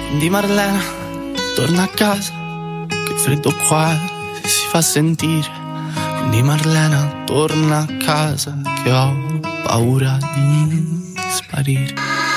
Quindi Marlena, torna a casa, che il freddo qua si fa sentire. Quindi Marlena, torna a casa, che ho paura di sparire.